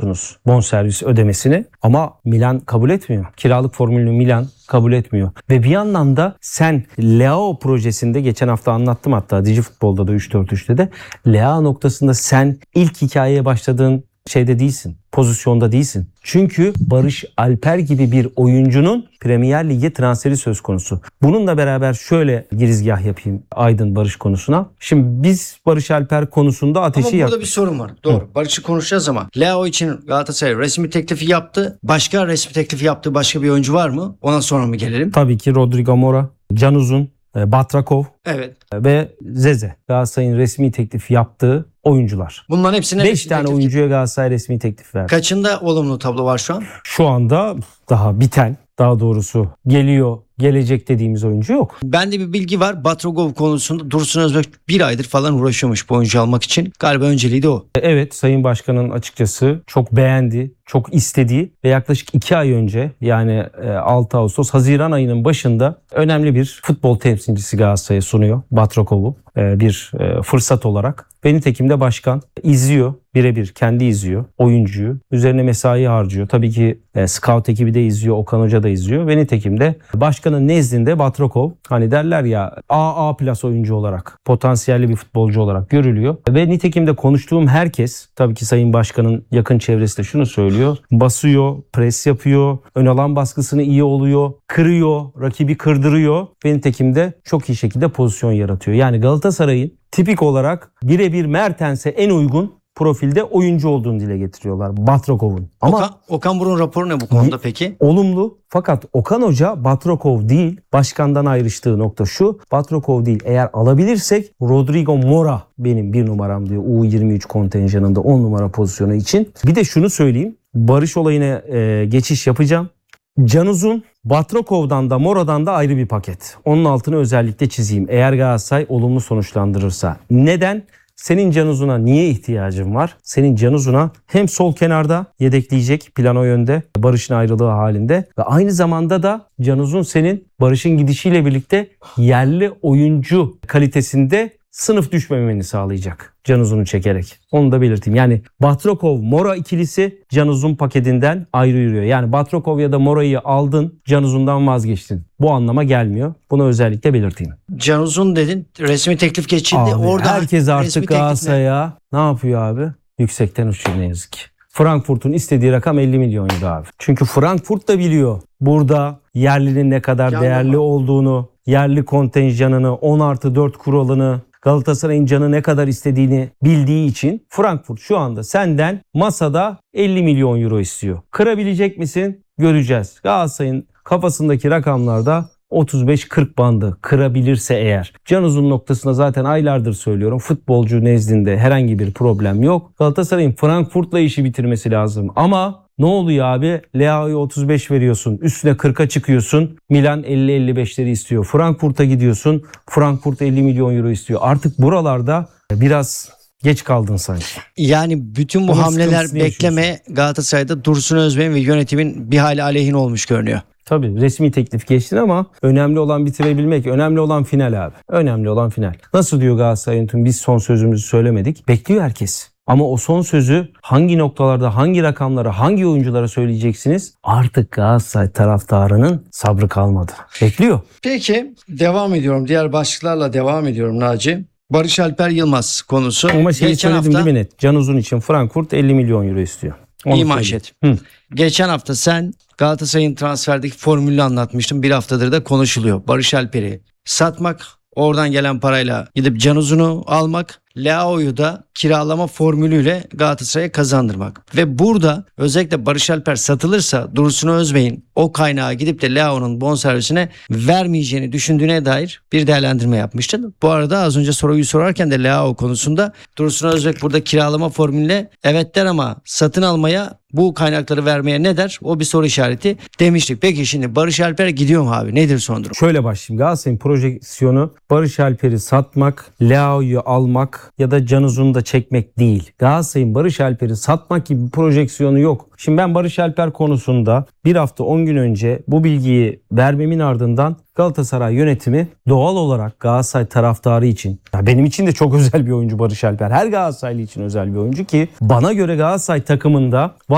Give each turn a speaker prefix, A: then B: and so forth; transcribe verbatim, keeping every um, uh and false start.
A: yapıyorsunuz bonservis ödemesini ama Milan kabul etmiyor. Kiralık formülünü Milan kabul etmiyor. Ve bir yandan da sen Leao projesinde geçen hafta anlattım, hatta Digifutbol'da da üç dört üçte de Leao noktasında sen ilk hikayeye başladığın şeyde değilsin. Pozisyonda değilsin. Çünkü Barış Alper gibi bir oyuncunun Premier Lig'e transferi söz konusu. Bununla beraber şöyle girizgah yapayım Aydın Barış konusuna. Şimdi biz Barış Alper konusunda ateşi
B: yaktık. Ama burada
A: yaktık.
B: bir sorun var. Doğru. Hı. Barış'ı konuşacağız ama Leao için Galatasaray resmi teklifi yaptı. Başka resmi teklifi yaptığı başka bir oyuncu var mı? Ona sonra mı gelelim?
A: Tabii ki Rodrigo Mora, Can Uzun, Batrakov
B: evet.
A: ve Zeze. Galatasaray'ın resmi teklif yaptığı oyuncular.
B: Bunların hepsine
A: beş tane oyuncuya Galatasaray resmi teklif verdi.
B: Kaçında olumlu tablo var şu an?
A: Şu anda daha biten, daha doğrusu geliyor, gelecek dediğimiz oyuncu yok.
B: Bende bir bilgi var. Batrogov konusunda Dursun Özbek bir aydır falan uğraşıyormuş bu oyuncu almak için. Galiba önceliği de o.
A: Evet, Sayın Başkan'ın açıkçası çok beğendi, çok istediği ve yaklaşık iki ay önce, yani altı Ağustos, Haziran ayının başında önemli bir futbol temsilcisi Galatasaray'a sunuyor Batrogov'u bir fırsat olarak. Ve nitekim de başkan izliyor, birebir kendi izliyor oyuncuyu. Üzerine mesai harcıyor. Tabii ki e, scout ekibi de izliyor, Okan Hoca da izliyor. Ve nitekim de başkanın nezdinde Batrokov, hani derler ya, A A plus oyuncu olarak, potansiyelli bir futbolcu olarak görülüyor. Ve nitekim de konuştuğum herkes, tabii ki Sayın Başkan'ın yakın çevresi de şunu söylüyor. Basıyor, pres yapıyor, ön alan baskısını iyi oluyor, kırıyor, rakibi kırdırıyor. Ve nitekim de çok iyi şekilde pozisyon yaratıyor. Yani Galatasaray'ın tipik olarak birebir Mertens'e en uygun profilde oyuncu olduğunu dile getiriyorlar Batrokov'un. Ama
B: Okan, Okan Buruk'un raporu ne bu konuda
A: ne?
B: peki?
A: Olumlu. Fakat Okan Hoca Batrokov değil, başkandan ayrıştığı nokta şu: Batrokov değil, eğer alabilirsek Rodrigo Mora benim bir numaram diyor U yirmi üç kontenjanında on numara pozisyonu için. Bir de şunu söyleyeyim, Barış olayına e, geçiş yapacağım. Can Uzun, Batrokov'dan da Mora'dan da ayrı bir paket. Onun altını özellikle çizeyim. Eğer Galatasaray olumlu sonuçlandırırsa. Neden? Senin Can Uzun'a niye ihtiyacın var? Senin Can Uzun'a hem sol kenarda yedekleyecek, plan o yönde, Barış'ın ayrılığı halinde, ve aynı zamanda da Can Uzun senin Barış'ın gidişiyle birlikte yerli oyuncu kalitesinde sınıf düşmemeni sağlayacak Can Uzun'u çekerek. Onu da belirteyim. Yani Batrokov-Mora ikilisi Can Uzun paketinden ayrı yürüyor. Yani Batrokov ya da Mora'yı aldın, Can Uzun'dan vazgeçtin. Bu anlama gelmiyor. Bunu özellikle belirteyim.
B: Can Uzun dedin, resmi teklif geçildi.
A: Abi,
B: orada
A: herkes artık Galatasaray'a ne yapıyor abi? Yüksekten uçuyor ne yazık ki. Frankfurt'un istediği rakam elli milyon euro abi. Çünkü Frankfurt da biliyor burada yerlinin ne kadar Can değerli var olduğunu, yerli kontenjanını, on artı dört kuralını, Galatasaray'ın Can'ı ne kadar istediğini bildiği için Frankfurt şu anda senden masada elli milyon euro istiyor. Kırabilecek misin? Göreceğiz. Galatasaray'ın kafasındaki rakamlarda otuz beş kırk bandı, kırabilirse eğer. Can Uzun noktasında zaten aylardır söylüyorum. Futbolcu nezdinde herhangi bir problem yok. Galatasaray'ın Frankfurt'la işi bitirmesi lazım. Ama ne oluyor abi? Leao'ya otuz beş veriyorsun. Üstüne kırka çıkıyorsun. Milan elli elli beşleri istiyor. Frankfurt'a gidiyorsun. Frankfurt elli milyon euro istiyor. Artık buralarda biraz geç kaldın sanki.
B: Yani bütün bu
A: Onun
B: hamleler
A: sıkıntısını
B: bekleme Galatasaray'da Dursun Özbek'in ve yönetimin bir hali aleyhine olmuş görünüyor.
A: Tabii resmi teklif geçtin ama önemli olan bitirebilmek. Önemli olan final abi. Önemli olan final. Nasıl diyor Galatasaray yönetimi? Biz son sözümüzü söylemedik. Bekliyor herkes. Ama o son sözü hangi noktalarda, hangi rakamlara, hangi oyunculara söyleyeceksiniz? Artık Galatasaray taraftarının sabrı kalmadı. Bekliyor.
B: Peki devam ediyorum. Diğer başlıklarla devam ediyorum Naci. Barış Alper Yılmaz konusu.
A: Ama şeyi
B: Geçen
A: söyledim
B: hafta,
A: değil mi net? Can Uzun için Frankfurt elli milyon euro istiyor. Onu
B: iyi manşet. Geçen hafta sen Galatasaray'ın transferdeki formülünü anlatmıştın. Bir haftadır da konuşuluyor. Barış Alper'i satmak, oradan gelen parayla gidip Can Uzun'u almak, Leao'yu da kiralama formülüyle Galatasaray'a kazandırmak. Ve burada özellikle Barış Alper satılırsa Dursun Özbek'in o kaynağı gidip de Leao'nun bonservisine vermeyeceğini düşündüğüne dair bir değerlendirme yapmıştın. Bu arada az önce soruyu sorarken de Leao konusunda Dursun Özbek burada kiralama formülüne evet der ama satın almaya, bu kaynakları vermeye ne der? O bir soru işareti demiştik. Peki şimdi Barış Alper gidiyor mu abi? Nedir son durum?
A: Şöyle başlayayım. Galatasaray'ın projeksiyonu Barış Alper'i satmak, Leao'yu almak ya da Can Uzun'u da çekmek değil. Galatasaray'ın Barış Alper'i satmak gibi bir projeksiyonu yok. Şimdi ben Barış Alper konusunda bir hafta on gün önce bu bilgiyi vermemin ardından Galatasaray yönetimi doğal olarak Galatasaray taraftarı için, ya benim için de çok özel bir oyuncu Barış Alper. Her Galatasaraylı için özel bir oyuncu ki bana göre Galatasaray takımında